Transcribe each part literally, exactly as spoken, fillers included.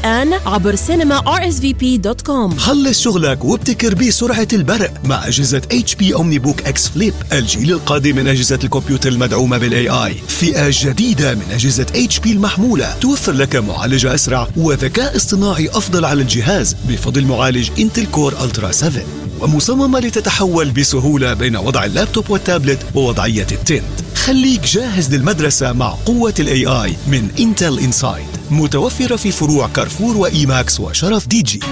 الآن عبر سينما آر إس في بي دوت كوم. خلص شغلك وابتكر بسرعة البرق مع أجهزة إتش بي أومنيبوك إكس فليب، الجيل القادم من أجهزة الكمبيوتر المدعومة بالاي آي. فئة جديدة من أجهزة إتش بي المحمولة توفر لك معالجة أسرع وذكاء اصطناعي أفضل على الجهاز بفضل معالج انتل كور ألترا سبعة، ومصممة لتتحول بسهولة بين وضع اللابتوب والتابلت ووضعية التنت. خليك جاهز للمدرسة مع قوة الاي آي من انتل انسايد، متوفرة في فروع كارفور وإي ماكس وشرف دي جي.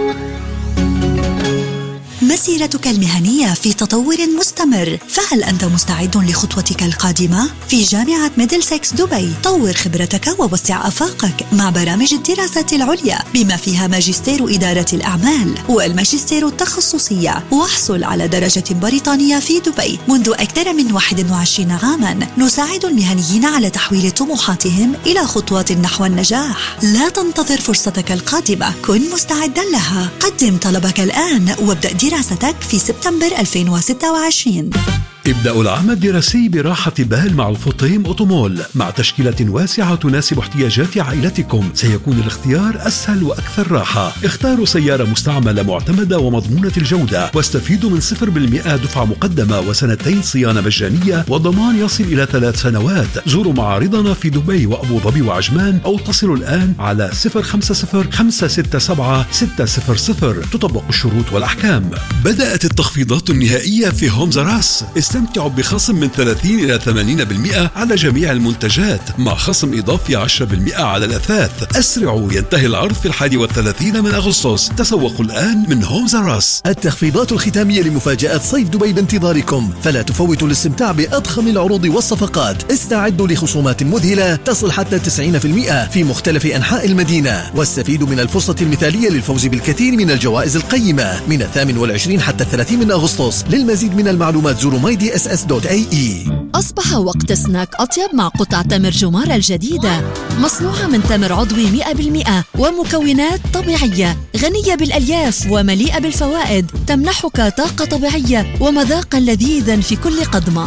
مسيرتك المهنية في تطور مستمر، فهل أنت مستعد لخطوتك القادمة؟ في جامعة ميدلسكس دبي طور خبرتك ووسع آفاقك مع برامج الدراسات العليا بما فيها ماجستير إدارة الأعمال والماجستير التخصصية، واحصل على درجة بريطانية في دبي منذ أكثر من واحد وعشرين عاما. نساعد المهنيين على تحويل طموحاتهم إلى خطوات نحو النجاح. لا تنتظر فرصتك القادمة، كن مستعدا لها. قدم طلبك الآن وابدأ دراستك في سبتمبر ألفين وستة وعشرين. ابدأوا العام الدراسي براحة بال مع الفطيم أوتومول. مع تشكيلة واسعة تناسب احتياجات عائلتكم سيكون الاختيار أسهل وأكثر راحة. اختاروا سيارة مستعملة معتمدة ومضمونة الجودة، واستفيدوا من صفر بالمئة دفعة مقدمة وسنتين صيانة مجانية وضمان يصل إلى ثلاث سنوات. زوروا معارضنا في دبي وأبو ظبي وعجمان أو اتصلوا الآن على صفر خمسة صفر خمسة ستة سبعة ستة صفر صفر. تطبق الشروط والأحكام. بدأت التخفيضات النهائية في هومز راس. استمتعوا بخصم من ثلاثين إلى ثمانين بالمئة على جميع المنتجات، مع خصم إضافي عشرة بالمئة على الأثاث. أسرعوا، ينتهي العرض في الحادي والثلاثين من أغسطس. تسوقوا الآن من هومز راس. التخفيضات الختامية لمفاجآت صيف دبي بانتظاركم، فلا تفوتوا الاستمتاع بأضخم العروض والصفقات. استعدوا لخصومات مذهلة تصل حتى تسعين بالمئة في مختلف أنحاء المدينة، واستفيدوا من الفرصة المثالية للفوز بالكثير من الجوائز القيمة من الثامن والعشرين حتى الثلاثين من أغسطس. للمزيد من المعلومات زوروا ماي دي اس اس دوت اي اي. أصبح وقت سناك أطيب مع قطع تمر جمارة الجديدة، مصنوعة من تمر عضوي مئة بالمئة ومكونات طبيعية غنية بالألياف ومليئة بالفوائد، تمنحك طاقة طبيعية ومذاقا لذيذا في كل قضمة.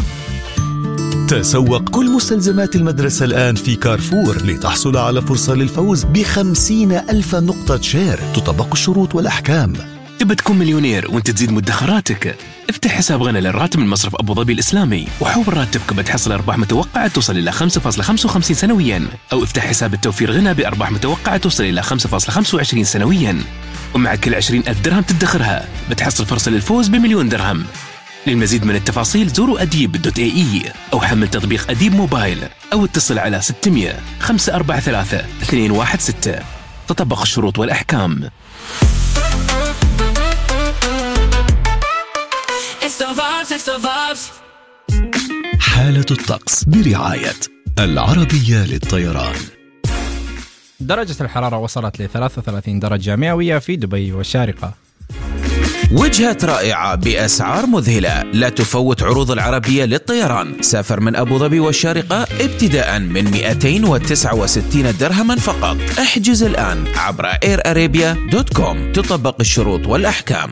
تسوق كل مستلزمات المدرسة الآن في كارفور لتحصل على فرصة للفوز بخمسين ألف نقطة شير. تطبق الشروط والأحكام. تبى تكون مليونير وانت تزيد مدخراتك؟ افتح حساب غنى للراتب من مصرف أبو ظبي الإسلامي وحول راتبك بتحصل أرباح متوقعة توصل إلى خمسة فاصلة خمسة وخمسين سنويا، أو افتح حساب التوفير غنى بأرباح متوقعة توصل إلى خمسة فاصلة خمسة وعشرين سنويا، ومع كل عشرين ألف درهم تدخرها بتحصل فرصة للفوز بمليون درهم. للمزيد من التفاصيل زوروا أديب دوت اي اي أو حمل تطبيق أديب موبايل أو اتصل على ستمئة خمسة أربعة ثلاثة اثنين واحد ستة. تطبق الشروط والأحكام. حالة الطقس برعاية العربية للطيران. درجة الحرارة وصلت ل ثلاثة وثلاثين درجة مئوية في دبي والشارقة. وجهة رائعة بأسعار مذهلة. لا تفوت عروض العربية للطيران. سافر من أبو ظبي والشارقة ابتداء من مئتين وتسعة وستين درهما فقط. احجز الآن عبر اير ارابيا دوت كوم. تطبق الشروط والأحكام.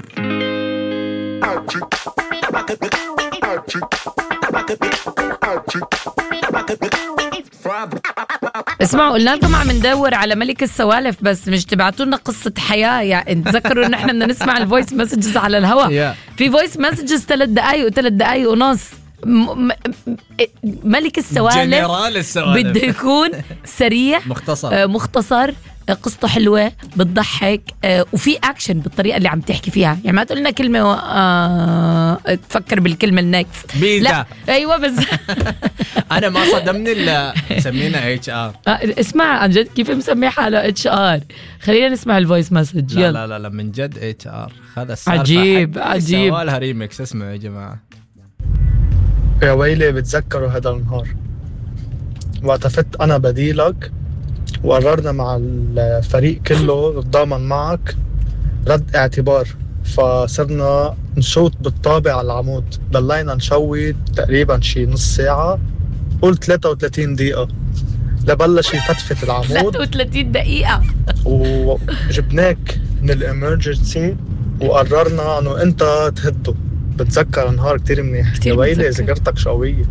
اسمعوا، قلنا لكم عم ندور على ملك السوالف، بس مش تبعتوا لنا قصة حياة. يعني تذكروا ان احنا بدنا نسمع الفويس مسجز على الهواء. في فويس مسجز ثلاث دقايق وثلاث دقايق ونص. م- م- ملك السوالف بده يكون سريع مختصر, آه مختصر قصته حلوة بتضحك، آه وفي أكشن بالطريقة اللي عم تحكي فيها. يعني ما تقولنا كلمة و... آه... تفكر بالكلمة النكست لا أيوة بس أنا ما صدمني إلا سمينا اتش ار. اسمع عن جد كيف مسمي حاله اتش ار. خلينا نسمع الفويس مسج. لا, لا لا لا من جد اتش ار. هذا عجيب عجيب. سوالها ريميكس. اسمعوا يا جماعة. يا ويلي بتذكروا هذا النهار وقت فت أنا بديلك وقررنا مع الفريق كله نتضامن معك رد اعتبار، فصرنا نشوط بالطابع على العمود. ضلينا نشوي تقريبا شي نص ساعة، قلت ثلاثة وثلاثين دقيقة لبلش يفتفت العمود. ثلاثة وثلاثين دقيقة وجبناك من الامرجنسي وقررنا انه انت تهده. بتذكر نهار كتير منيح. يا ويلي ذاكرتك شوية.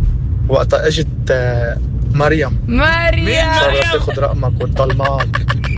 وقتها اجت مريم مريم صارت تاخد رقمك وتضل معك.